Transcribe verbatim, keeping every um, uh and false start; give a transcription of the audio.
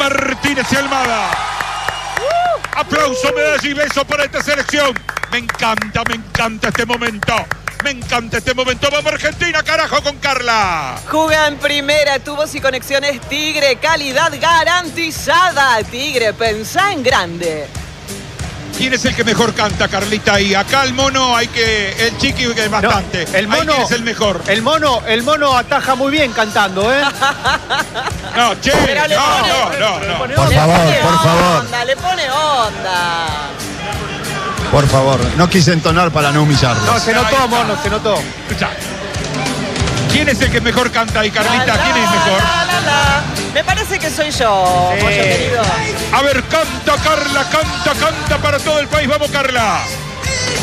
Martínez y Almada. Aplauso, medalla y beso para esta selección. Me encanta, me encanta este momento. Me encanta este momento. Vamos Argentina, carajo, con Carla. Juega en primera, tubos y conexiones Tigre, calidad garantizada. Tigre, pensá en grande. ¿Quién es el que mejor canta, Carlita? Y acá el mono hay que... El chiqui que es bastante. No, el mono, ¿quién es el mejor? El mono, el mono ataja muy bien cantando, ¿eh? No, che, Pero le no, pone- no, no, no. Por Le favor, pone por favor. onda, le pone onda. Por favor, no quise entonar para no humillarlos. No, se notó, mono, se notó. Escuchá. ¿Quién es el que mejor canta ahí, Carlita? La, la, ¿Quién es mejor? la, la, la. Me parece que soy yo, Sí. pollo querido. A ver, canta, Carla, canta, canta para todo el país. Vamos, Carla.